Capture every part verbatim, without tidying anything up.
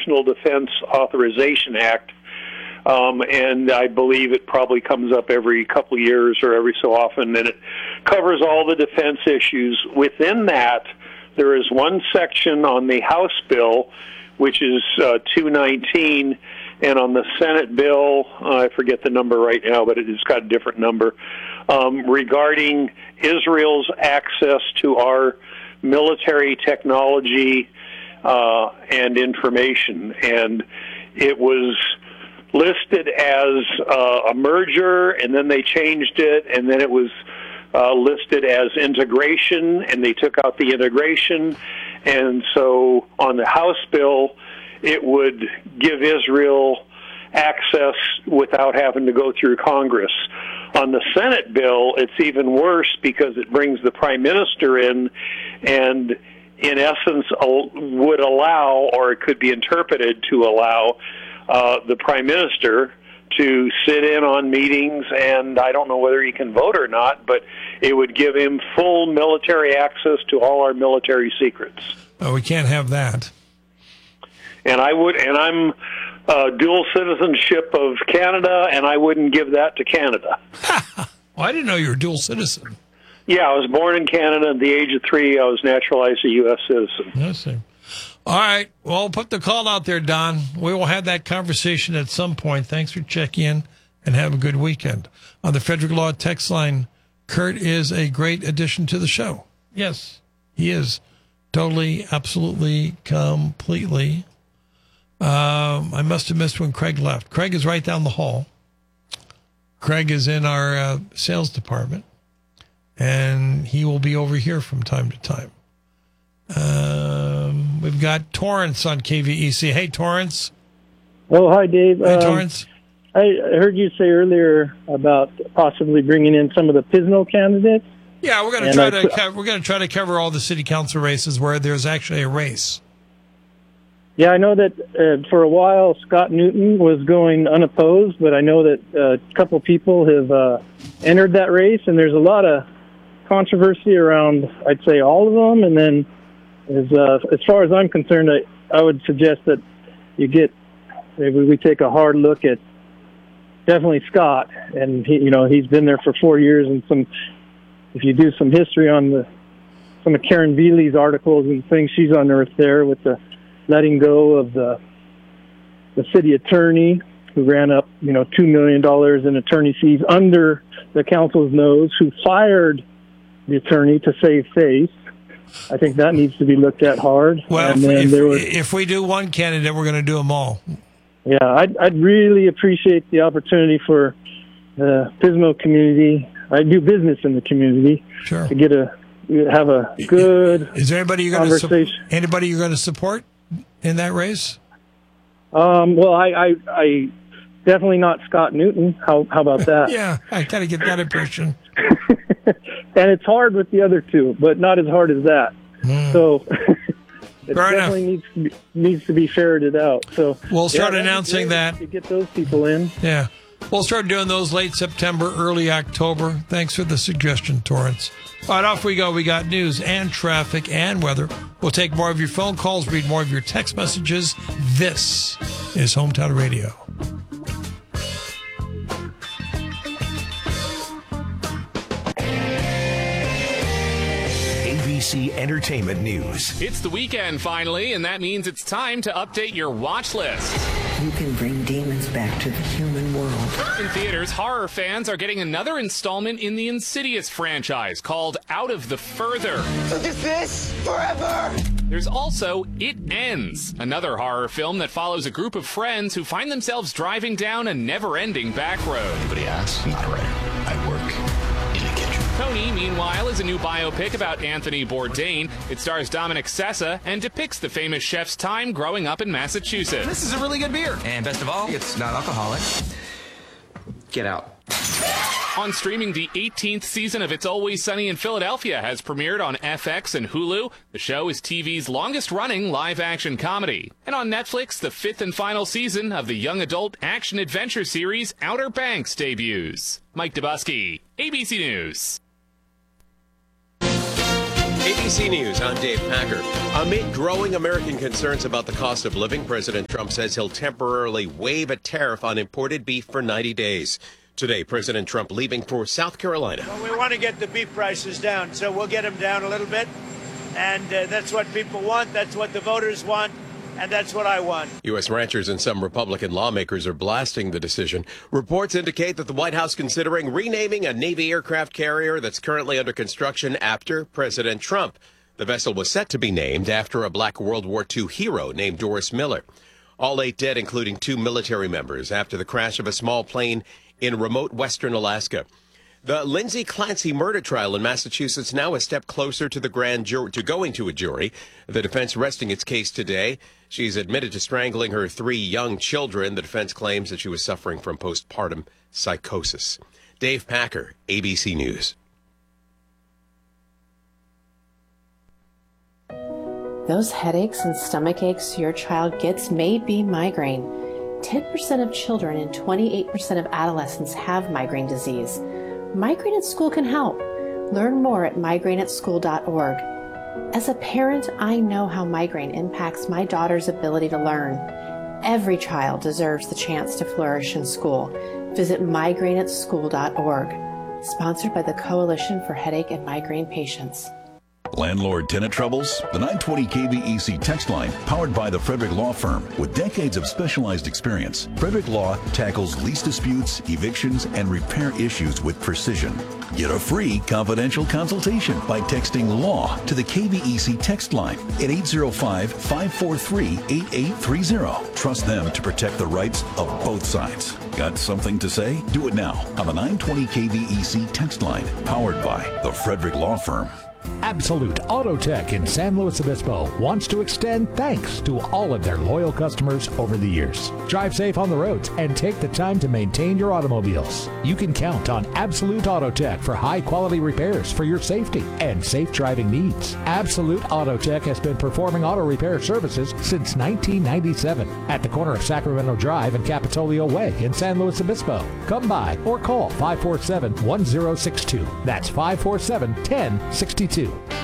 National Defense Authorization Act, um, and I believe it probably comes up every couple of years or every so often, and it covers all the defense issues. Within that, there is one section on the House bill, which is uh, two nineteen, and on the Senate bill, uh, I forget the number right now, but it's got a different number, um, regarding Israel's access to our military technology uh, and information. And it was listed as uh, a merger, and then they changed it, and then it was uh, listed as integration, and they took out the integration. And so on the House bill, it would give Israel access without having to go through Congress. On the Senate bill, it's even worse because it brings the Prime Minister in and, in essence, would allow, or it could be interpreted to allow, uh, the Prime Minister to sit in on meetings, and I don't know whether he can vote or not, but it would give him full military access to all our military secrets. Oh, we can't have that. And I would, and I'm uh, dual citizenship of Canada, and I wouldn't give that to Canada. Well, I didn't know you were a dual citizen. Yeah, I was born in Canada. At the age of three, I was naturalized a U S citizen. I see. All right. Well, put the call out there, Don. We will have that conversation at some point. Thanks for checking in, and have a good weekend. On the Frederick Law text line, Kurt is a great addition to the show. Yes, he is. Totally, absolutely, completely. Um, I must have missed when Craig left. Craig is right down the hall. Craig is in our uh, sales department, and he will be over here from time to time. Um, we've got Torrance on K V E C. Hey, Torrance. Oh, hi, Dave. Hey, um, Torrance. I heard you say earlier about possibly bringing in some of the P I S N O candidates. Yeah, we're going to try to co- we're going to try to cover all the city council races where there's actually a race. Yeah, I know that uh, for a while Scott Newton was going unopposed, but I know that uh, a couple people have uh, entered that race, and there's a lot of controversy around, I'd say, all of them. And then, as uh, as far as I'm concerned, I, I would suggest that you get maybe we take a hard look at definitely Scott, and he, you know, he's been there for four years, and some. If you do some history on the some of Karen Veely's articles and things she's unearthed there with the letting go of the the city attorney who ran up, you know, two million dollars in attorney fees under the council's nose, who fired the attorney to save face. I think that needs to be looked at hard. Well, and if, then if, there was, if we do one candidate, we're going to do them all. Yeah, I'd, I'd really appreciate the opportunity for the P I S N O community. I do business in the community. Sure. To get a have a good Is there anybody you're going to conversation. su- anybody you're going to support in that race? Um, well, I, I, I definitely not Scott Newton. How how about that? Yeah, I got to get that impression. And it's hard with the other two, but not as hard as that. Mm. So it Fair definitely needs to be, needs to be ferreted out. So we'll start yeah, announcing that. to get those people in. Yeah. We'll start doing those late September, early October. Thanks for the suggestion, Torrance. All right, off we go. We got news and traffic and weather. We'll take more of your phone calls, read more of your text messages. This is Hometown Radio. A B C Entertainment News. It's the weekend finally, and that means it's time to update your watch list. You can bring demons back to the human world. In theaters, horror fans are getting another installment in the Insidious franchise called Out of the Further. So just this forever? There's also It Ends, another horror film that follows a group of friends who find themselves driving down a never-ending back road. Anybody asks? I'm not a writer. I work in a kitchen. Tony, meanwhile, is a new biopic about Anthony Bourdain. It stars Dominic Sessa and depicts the famous chef's time growing up in Massachusetts. This is a really good beer. And best of all, it's not alcoholic. Get out. On streaming, the eighteenth season of It's Always Sunny in Philadelphia has premiered on F X and Hulu. The show is T V's longest-running live-action comedy. And on Netflix, the fifth and final season of the young adult action-adventure series Outer Banks debuts. Mike Dubusky, A B C News. A B C News, I'm Dave Packer. Amid growing American concerns about the cost of living, President Trump says he'll temporarily waive a tariff on imported beef for ninety days. Today, President Trump leaving for South Carolina. Well, we want to get the beef prices down, so we'll get them down a little bit. And uh, that's what people want. That's what the voters want. And that's what I want. U S ranchers and some Republican lawmakers are blasting the decision. Reports indicate that the White House considering renaming a Navy aircraft carrier that's currently under construction after President Trump. The vessel was set to be named after a black World War Two hero named Doris Miller. All eight dead, including two military members, after the crash of a small plane in remote western Alaska. The Lindsay Clancy murder trial in Massachusetts now a step closer to the grand jury, to going to a jury. The defense resting its case today. She's admitted to strangling her three young children. The defense claims that she was suffering from postpartum psychosis. Dave Packer, A B C News. Those headaches and stomach aches your child gets may be migraine. ten percent of children and twenty-eight percent of adolescents have migraine disease. Migraine at School can help. Learn more at migraine at school dot org. As a parent, I know how migraine impacts my daughter's ability to learn. Every child deserves the chance to flourish in school. Visit migraine at school dot org. Sponsored by the Coalition for Headache and Migraine Patients. Landlord-tenant troubles? The nine twenty K V E C text line, powered by the Frederick Law Firm. With decades of specialized experience, Frederick Law tackles lease disputes, evictions, and repair issues with precision. Get a free confidential consultation by texting LAW to the K V E C text line at eight zero five, five four three, eight eight three zero. Trust them to protect the rights of both sides. Got something to say? Do it now on the nine twenty K V E C text line, powered by the Frederick Law Firm. Absolute Auto Tech in San Luis Obispo wants to extend thanks to all of their loyal customers over the years. Drive safe on the roads and take the time to maintain your automobiles. You can count on Absolute Auto Tech for high quality repairs for your safety and safe driving needs. Absolute Auto Tech has been performing auto repair services since nineteen ninety-seven at the corner of Sacramento Drive and Capitolio Way in San Luis Obispo. Come by or call five four seven, one zero six two. That's five four seven, one zero six two.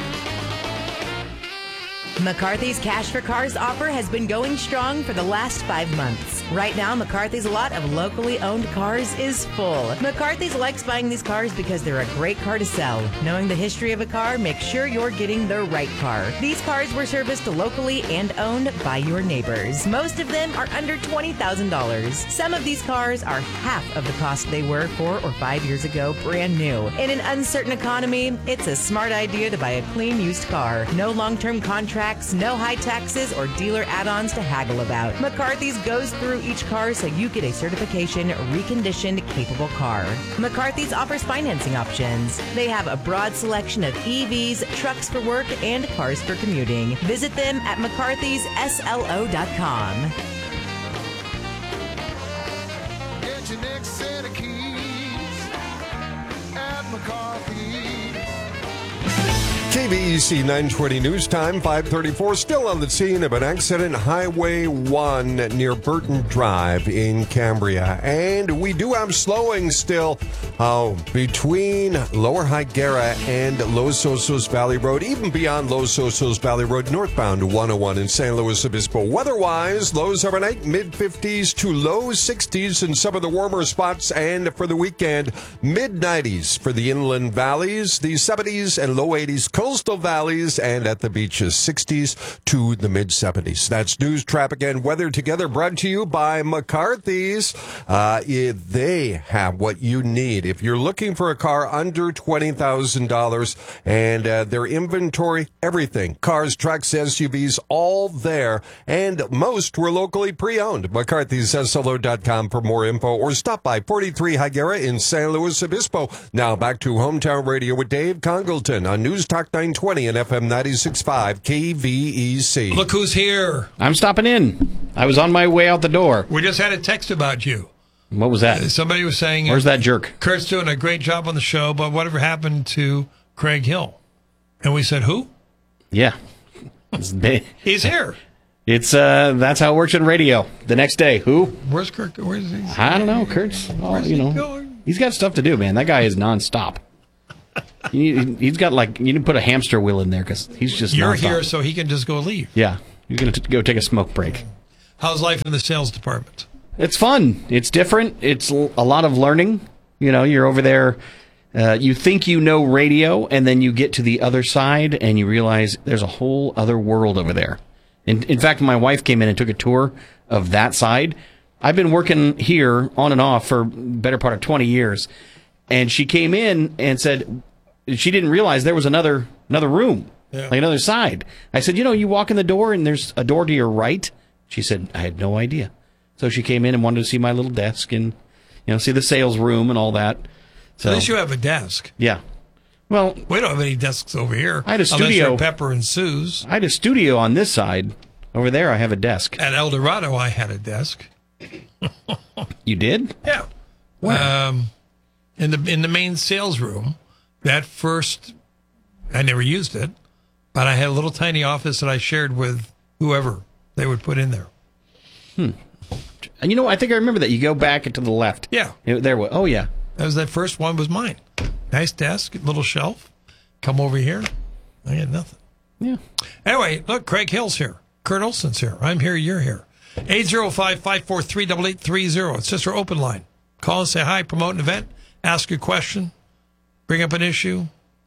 McCarthy's Cash for Cars offer has been going strong for the last five months. Right now, McCarthy's lot of locally owned cars is full. McCarthy's likes buying these cars because they're a great car to sell. Knowing the history of a car, make sure you're getting the right car. These cars were serviced locally and owned by your neighbors. Most of them are under twenty thousand dollars. Some of these cars are half of the cost they were four or five years ago, brand new. In an uncertain economy, it's a smart idea to buy a clean used car. No long-term contracts, no high taxes or dealer add-ons to haggle about. McCarthy's goes through each car so you get a certification reconditioned capable car. McCarthy's offers financing options. They have a broad selection of E Vs, trucks for work, and cars for commuting. Visit them at mccarthys s l o dot com. Get your next set of keys at McCarthy's. K V E C nine twenty News Time, five thirty-four, still on the scene of an accident, Highway one near Burton Drive in Cambria. And we do have slowing still uh, between Lower Higuera and Los Osos Valley Road, even beyond Los Osos Valley Road, northbound to one oh one in San Luis Obispo. Weather-wise, lows overnight, mid-fifties to low sixties in some of the warmer spots, and for the weekend, mid-nineties for the inland valleys, the seventies and low eighties coastal valleys, and at the beaches, sixties to the mid-seventies. That's news, traffic, and weather together, brought to you by McCarthy's. Uh, they have what you need. If you're looking for a car under twenty thousand dollars, and uh, their inventory, everything, cars, trucks, S U Vs, all there, and most were locally pre-owned. McCarthy's S L O dot com for more info, or stop by forty-three Higuera in San Luis Obispo. Now back to Hometown Radio with Dave Congleton on News Talk nine twenty and F M ninety-six point five K V E C. Look who's here. I'm stopping in. I was on my way out the door. We just had a text about you. What was that? Uh, somebody was saying... Where's that jerk? Kurt's doing a great job on the show, but whatever happened to Craig Hill? And we said, who? Yeah. He's here. It's uh, that's how it works in radio. The next day, who? Where's Kurt? Where's he? I don't know. Kurt's, oh, you know, going? He's got stuff to do, man. That guy is nonstop. He, he's got like you can put a hamster wheel in there because he's just. You're nonstop. here, so he can just go leave. Yeah, you're gonna t- go take a smoke break. How's life in the sales department? It's fun. It's different. It's l- a lot of learning. You know, you're over there. Uh, you think you know radio, and then you get to the other side, and you realize there's a whole other world over there. In, in fact, my wife came in and took a tour of that side. I've been working here on and off for better part of twenty years, and she came in and said she didn't realize there was another another room, yeah. like another side. I said, you know, you walk in the door, and there's a door to your right. She said, I had no idea. So she came in and wanted to see my little desk and, you know, see the sales room and all that. So, At least you have a desk. Yeah. Well, we don't have any desks over here. I had a Unless studio. you're Pepper and Sue's. I had a studio on this side. Over there, I have a desk. At El Dorado, I had a desk. You did? Yeah. Where? Um, in the in the main sales room. That first, I never used it, but I had a little tiny office that I shared with whoever they would put in there. Hmm. And you know, I think I remember that. You go back and to the left. Yeah. It, there. Oh, yeah. That was that first one was mine. Nice desk, little shelf. Come over here. I had nothing. Yeah. Anyway, look, Craig Hill's here. Kurt Olson's here. I'm here. You're here. eight oh five, five four three, eight eight three oh. It's just our open line. Call and say hi, promote an event, ask a question, bring up an issue.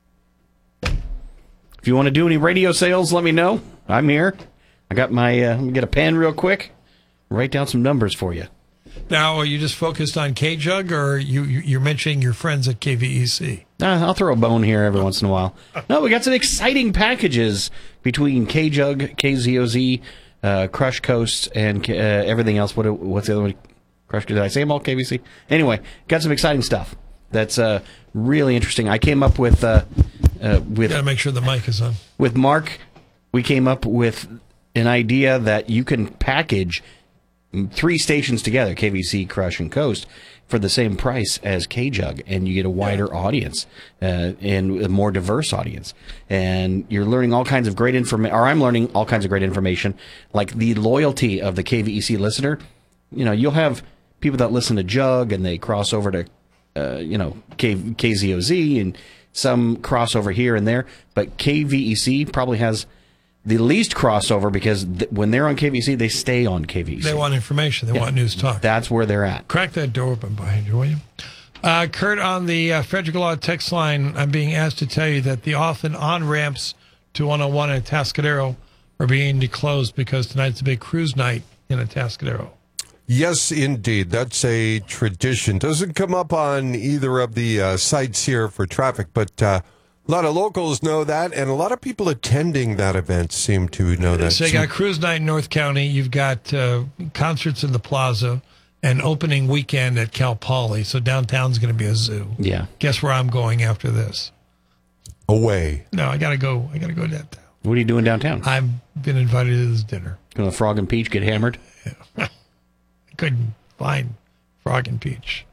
If you want to do any radio sales, let me know. I'm here. I got my, uh, let me get a pen real quick. Write down some numbers for you. Now, are you just focused on K-Jug, or you, you, you're mentioning your friends at K V E C? Uh, I'll throw a bone here every once in a while. No, we got some exciting packages between K-Jug, K Z O Z, uh, Crush Coast, and uh, everything else. What What's the other one? Crush, did I say them all, K V C? Anyway, got some exciting stuff that's uh, really interesting. I came up with... Uh, uh, with got to make sure the mic is on. With Mark, we came up with an idea that you can package three stations together, K V C, Crush, and Coast, for the same price as K-Jug, and you get a wider yeah. audience uh, and a more diverse audience. And you're learning all kinds of great information, or I'm learning all kinds of great information, like the loyalty of the K V E C listener. You know, you'll have people that listen to Jug, and they cross over to, uh, you know, K- K Z O Z, and some crossover here and there. But K V E C probably has the least crossover because th- when they're on K V E C, they stay on K V E C. They want information. They yeah. want news talk. That's where they're at. Crack that door open behind you, will you? Uh, Kurt, on the uh, Frederick Law text line, I'm being asked to tell you that the off and on ramps to one oh one at Atascadero are being closed because tonight's a big cruise night in Atascadero. Yes, indeed. That's a tradition. Doesn't come up on either of the uh, sites here for traffic, but uh, a lot of locals know that, and a lot of people attending that event seem to know that. So you got cruise night in North County. You've got uh, concerts in the Plaza and opening weekend at Cal Poly. So downtown's going to be a zoo. Yeah. Guess where I'm going after this? Away. No, I got to go. I got to go downtown. What are you doing downtown? I've been invited to this dinner. Going to Frog and Peach, get hammered? Yeah. Couldn't find Frog and Peach.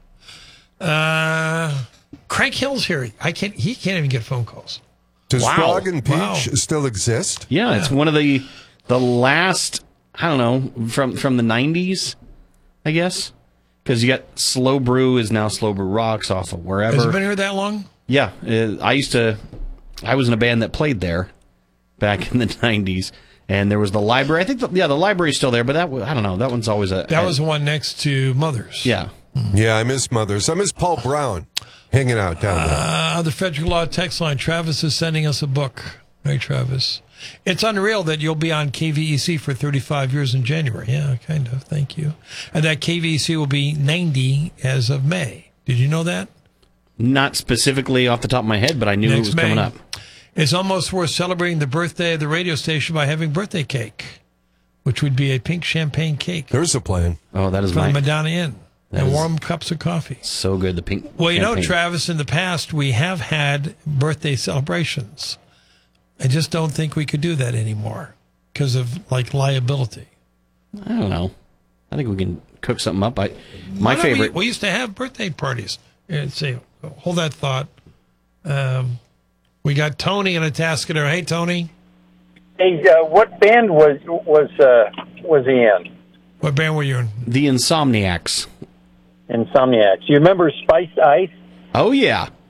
Uh, Craig Hill's here. I can't. He can't even get phone calls. Does wow. Frog and Peach wow. still exist? Yeah, yeah, it's one of the the last. I don't know from from the nineties, I guess, because you got Slow Brew is now Slow Brew Rocks off of wherever. Has it been here that long? Yeah, uh, I used to. I was in a band that played there back in the nineties. And there was the library. I think, the, yeah, the library's still there, but that I don't know. That one's always a. That a, was the one next to Mother's. Yeah. Yeah, I miss Mother's. I miss Paul Brown hanging out down there. Uh, the Frederick Law text line. Travis is sending us a book. Hey, Travis. It's unreal that you'll be on K V E C for thirty-five years in January. Yeah, kind of. Thank you. And that K V E C will be ninety as of May. Did you know that? Not specifically off the top of my head, but I knew Next it was May. coming up. It's almost worth celebrating the birthday of the radio station by having birthday cake, which would be a pink champagne cake. There's a plan. Oh, that is from my Madonna Inn. That and is warm cups of coffee. So good, the pink Well, you champagne. know, Travis, in the past, we have had birthday celebrations. I just don't think we could do that anymore because of, like, liability. I don't know. I think we can cook something up. I, my favorite. We, we used to have birthday parties. Let's see. Hold that thought. Um, we got Tony in Atascadero. Hey, Tony. Hey, uh, what band was was uh, was he in? What band were you in? The Insomniacs. Insomniacs. You remember Spice Ice? Oh, yeah.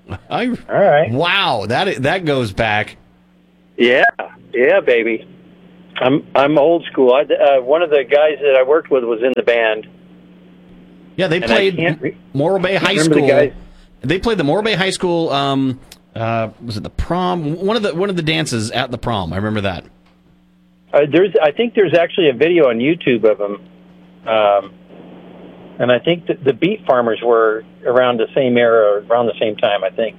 I, All right. Wow, that that goes back. Yeah, yeah, baby. I'm I'm old school. I, uh, one of the guys that I worked with was in the band. Yeah, they And I played can't re- Morro Bay High remember the School. guys. They played the Morro Bay High School. Um, uh, was it the prom? One of the one of the dances at the prom. I remember that. Uh, there's, I think there's actually a video on YouTube of them, um, and I think that the Beat Farmers were around the same era, around the same time. I think.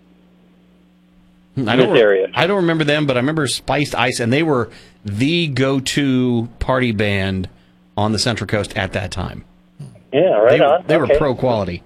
I In don't. this area. I don't remember them, but I remember Spiced Ice, and they were the go-to party band on the Central Coast at that time. Yeah, right they, on. They Okay. were pro quality.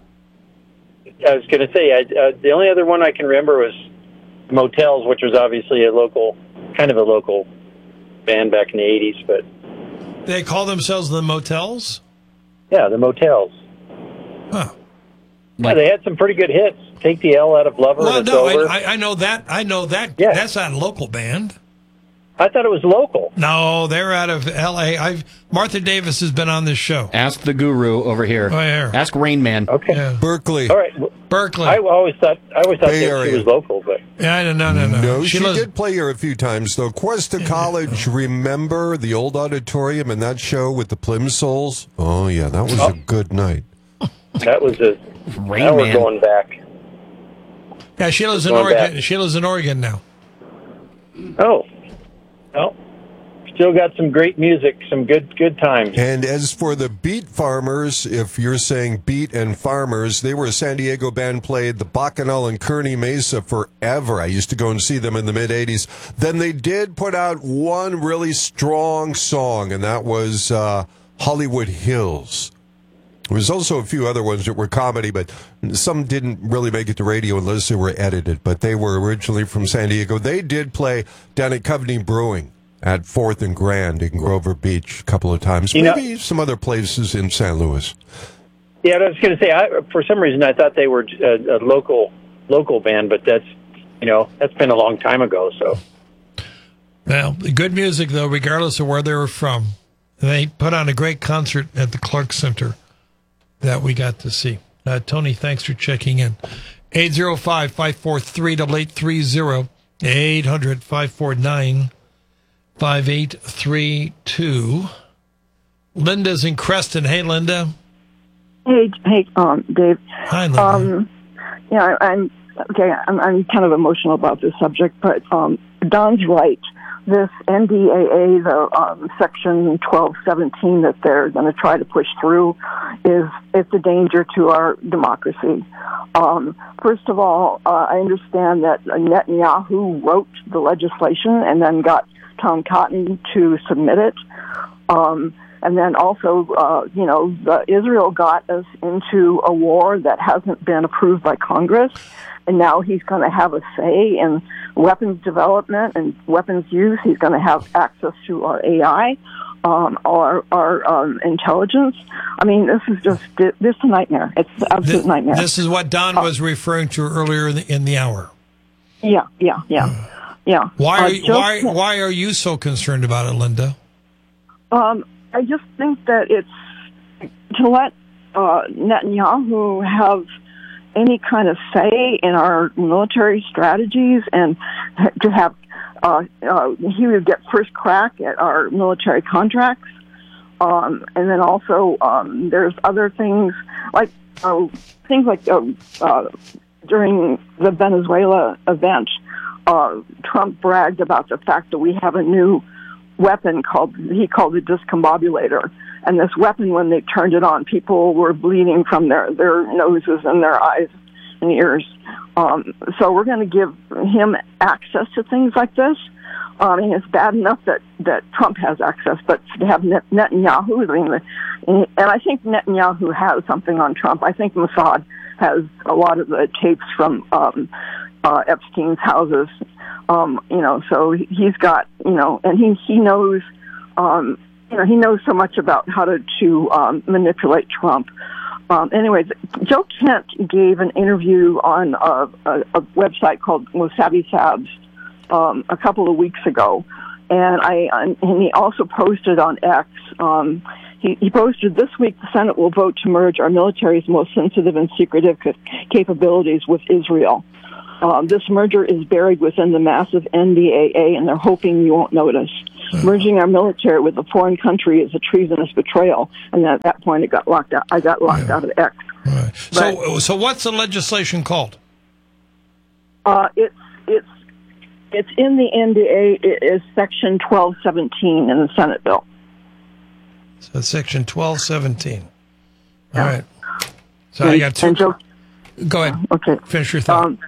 I was going to say, I, uh, the only other one I can remember was Motels, which was obviously a local, kind of a local band back in the eighties. But They call themselves the Motels? yeah, the Motels. Huh. Yeah, they had some pretty good hits. Take the L out of Lover. Well, and It's no, Over. I, I, I know that. I know that. Yeah. That's not a local band. I thought it was local. No, they're out of L A. I've Martha Davis has been on this show. Ask the guru over here. Oh, here. Ask Rain Man. Okay. Yeah. Berkeley. All right. Well, Berkeley. I always thought I always thought Bay that she Area. was local, but Yeah, no, no, no, no. No, she, lives- did play here a few times, though. Cuesta College, remember the old auditorium and that show with the Plimsolls? Oh, yeah, that was a good night. that was a. Rain Now we're Man. going back. Yeah, she lives in Going Oregon. back. She lives in Oregon now. Oh, well, still got some great music, some good good times. And as for the Beat Farmers, if you're saying Beat and Farmers, they were a San Diego band, played the Bacchanal and Kearny Mesa forever. I used to go and see them in the mid-eighties. Then they did put out one really strong song, and that was uh, Hollywood Hills. There was also a few other ones that were comedy, but some didn't really make it to radio unless they were edited. But they were originally from San Diego. They did play down at Coveney Brewing at Fourth and Grand in Grover Beach a couple of times. You know- Maybe some other places in San Luis. Yeah, I was going to say. I, for some reason, I thought they were a, a local local band, but that's you know that's been a long time ago. So Now, good music, though, regardless of where they were from. They put on a great concert at the Clark Center that we got to see. Uh, Tony, thanks for checking in. eight zero five, five four three, eight eight three zero, eight hundred, five four nine, five eight three two. Linda's in Creston. Hey, Linda. Hey, hey, um, Dave. Hi, Linda. Um, yeah, I, I'm okay. I'm, I'm kind of emotional about this subject, but um, Don's right. This N D A A, the um, Section twelve seventeen that they're going to try to push through, is it's a danger to our democracy. Um, first of all, uh, I understand that Netanyahu wrote the legislation and then got Tom Cotton to submit it. Um, and then also, uh, you know, the, Israel got us into a war that hasn't been approved by Congress, and now he's going to have a say in weapons development and weapons use. He's going to have access to our A I, um, our, our um, intelligence. I mean, this is just this is a nightmare. It's an absolute This, nightmare. this is what Don was referring to earlier in the, in the hour. Yeah, yeah, yeah, yeah. Why Uh, are you, Joe why Smith- why are you so concerned about it, Linda? Um, I just think that it's to let uh, Netanyahu have any kind of say in our military strategies, and to have uh, uh, he would get first crack at our military contracts. Um, and then also um, there's other things like uh, things like uh, uh, during the Venezuela event, uh, Trump bragged about the fact that we have a new weapon called he called it discombobulator, and this weapon, when they turned it on, people were bleeding from their their noses and their eyes and ears. Um, so we're going to give him access to things like this. I mean, it's bad enough that that Trump has access, but to have Net- Netanyahu, I mean, and I think Netanyahu has something on Trump. I think Mossad has a lot of the tapes from um, uh, Epstein's houses. Um, you know, so he's got, you know, and he, he knows, um, you know, he knows so much about how to, to um, manipulate Trump. Um, anyways, Joe Kent gave an interview on a, a, a website called Wasabi Sabs um, a couple of weeks ago, and I and he also posted on X. Um, He, he posted, this week the Senate will vote to merge our military's most sensitive and secretive ca- capabilities with Israel. Um, this merger is buried within the massive N D A A, and they're hoping you won't notice. Merging our military with a foreign country is a treasonous betrayal, and at that point, it got locked out. I got locked yeah. out of X. Right. So, so what's the legislation called? Uh, it's it's it's in the N D A. It is Section twelve seventeen in the Senate bill. So Section twelve seventeen. All yeah. right. So and, I got two. Joe, Go ahead. Okay. Finish your thought. Um,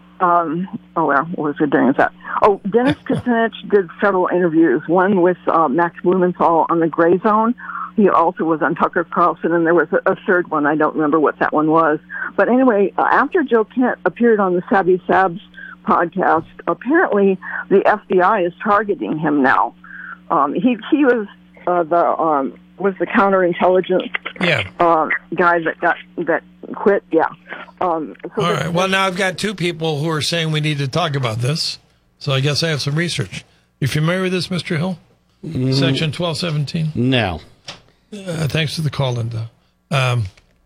um, oh, well, what was I doing with that? Oh, Dennis Kucinich did several interviews, one with uh, Max Blumenthal on the Gray Zone. He also was on Tucker Carlson, and there was a, a third one. I don't remember what that one was. But anyway, uh, after Joe Kent appeared on the Savvy Sabs podcast, apparently the F B I is targeting him now. Um, he he was uh, the um, was the counterintelligence yeah. uh, guy that got that quit. Yeah. Um, so All right. Well, now I've got two people who are saying we need to talk about this. So I guess I have some research. You familiar with this, Mister Hill? Mm. Section twelve seventeen? No. Uh, thanks for the call, Linda. Um,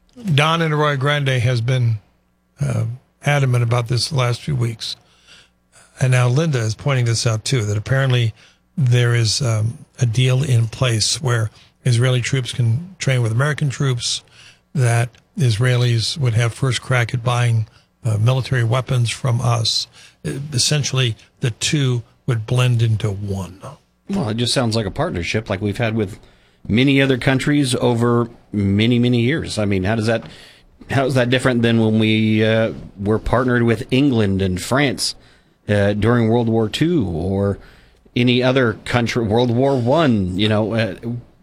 Don in Arroyo Grande has been uh, adamant about this the last few weeks. And now Linda is pointing this out, too, that apparently there is um, a deal in place where Israeli troops can train with American troops, that Israelis would have first crack at buying uh, military weapons from us. Essentially, the two would blend into one. Well, it just sounds like a partnership like we've had with many other countries over many, many years. I mean, how does that, how is that different than when we uh, were partnered with England and France uh, during World War Two or any other country, World War One? You know, uh,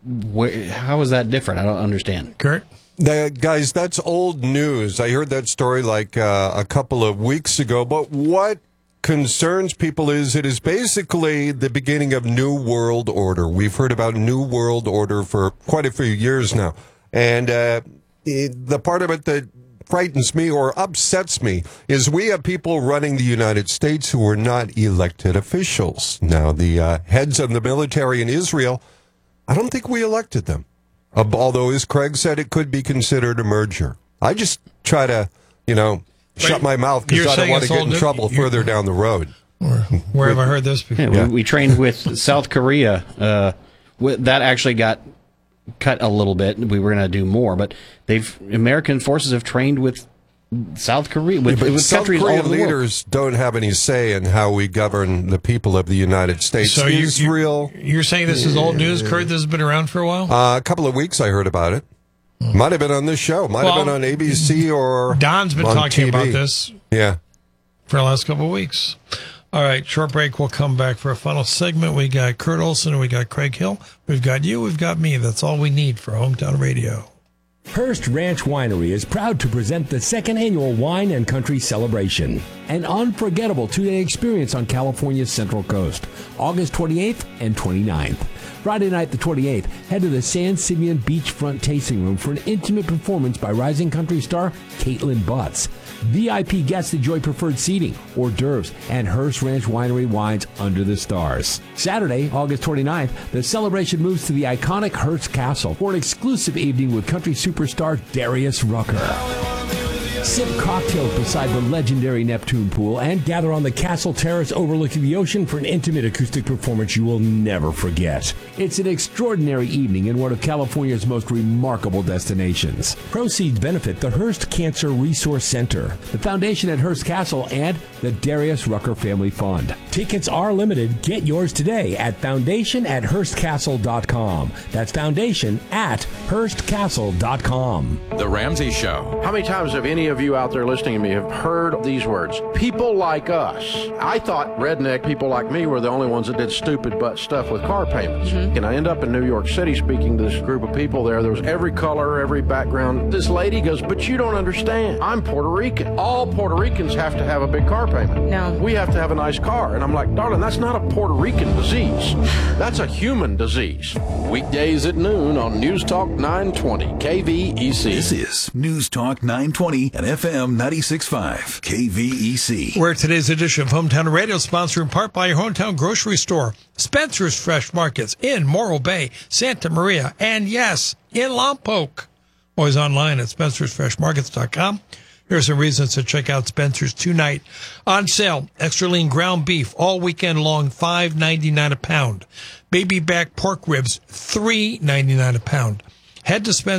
wh- how is that different? I don't understand. Kurt? That, guys, that's old news. I heard that story like uh, a couple of weeks ago. But what concerns people is it is basically the beginning of New World Order. We've heard about New World Order for quite a few years now. And uh, it, the part of it that frightens me or upsets me is we have people running the United States who are not elected officials. Now, the uh, heads of the military in Israel, I don't think we elected them. Uh, although, as Craig said, it could be considered a merger. I just try to, you know, Wait, shut my mouth because I don't want to get in trouble further down the road. Or, where have I heard this before? Yeah, yeah. We, we trained with South Korea. Uh, that actually got cut a little bit. We were going to do more, but they've American forces have trained with South Korea. With, yeah, with South countries Korean all over the leaders don't have any say in how we govern the people of the United States. So you, Israel. You, you're saying this is old news, Kurt? This has been around for a while? Uh, a couple of weeks I heard about it. Might have been on this show. Might well, have been on A B C or Don's been on talking T V. about this yeah. for the last couple of weeks. All right, short break. We'll come back for a final segment. We got Kurt Olson and we got Craig Hill. We've got you. We've got me. That's all we need for Hometown Radio. Hearst Ranch Winery is proud to present the second annual Wine and Country Celebration, an unforgettable two-day experience on California's Central Coast, August twenty-eighth and twenty-ninth. Friday night the twenty-eighth, head to the San Simeon Beachfront Tasting Room for an intimate performance by rising country star Caitlin Butts. V I P guests enjoy preferred seating, hors d'oeuvres, and Hearst Ranch Winery wines under the stars. Saturday, August twenty-ninth, the celebration moves to the iconic Hearst Castle for an exclusive evening with country superstar Darius Rucker. Sip cocktails beside the legendary Neptune Pool and gather on the castle terrace overlooking the ocean for an intimate acoustic performance you will never forget. It's an extraordinary evening in one of California's most remarkable destinations. Proceeds benefit the Hearst Cancer Resource Center, the foundation at Hearst Castle, and the Darius Rucker Family Fund. Tickets are limited. Get yours today at foundation at hearst castle dot com. That's foundation at hearst castle dot com. The Ramsey Show. How many times have any of you out there listening to me have heard these words? People like us. I thought redneck people like me were the only ones that did stupid butt stuff with car payments. Mm-hmm. And I end up in New York City speaking to this group of people there. There was every color, every background. This lady goes, but you don't understand. I'm Puerto Rican. All Puerto Ricans have to have a big car payment. No. We have to have a nice car. And I'm like, darling, that's not a Puerto Rican disease. That's a human disease. Weekdays at noon on News Talk nine twenty K V E C. This is News Talk nine twenty and F M ninety-six point five K V E C. Where today's edition of Hometown Radio is sponsored in part by your hometown grocery store, Spencer's Fresh Markets in Morro Bay, Santa Maria, and yes, in Lompoc. Always online at spencers fresh markets dot com. Here are some reasons to check out Spencer's tonight. On sale, extra lean ground beef all weekend long, five ninety-nine a pound. Baby back pork ribs, three ninety-nine a pound. Head to Spencer's.